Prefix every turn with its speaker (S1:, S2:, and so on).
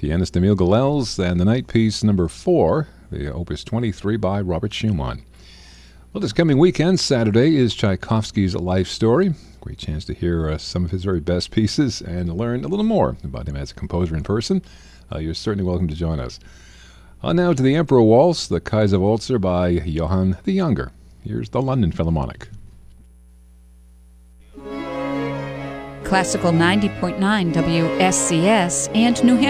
S1: pianist Emile Gilels, and the night piece number 4, the Opus 23 by Robert Schumann. Well, this coming weekend, Saturday, is Tchaikovsky's life story. Great chance to hear some of his very best pieces and learn a little more about him as a composer in person. You're certainly welcome to join us. On now to the Emperor Waltz, the Kaiser Waltzer by Johann the Younger. Here's the London Philharmonic.
S2: Classical 90.9 WSCS and New Hampshire